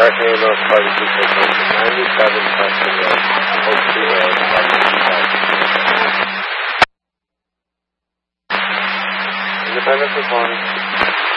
Dark North Party 97 Preston Road, Oak Tree Road, Independent performance.